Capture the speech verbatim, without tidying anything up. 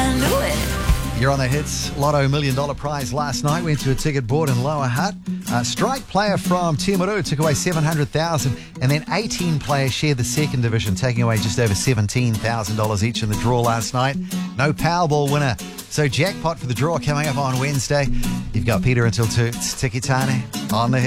I knew it. You're on the Hits Lotto Million Dollar Prize last night. Went to a ticket board in Lower Hutt. Uh, strike player from Timaru took away seven hundred thousand dollars, and then eighteen players shared the second division, taking away just over seventeen thousand dollars each in the draw last night. No Powerball winner. So jackpot for the draw coming up on Wednesday. You've got Peter until two. It's Tiki Tane on the Hits.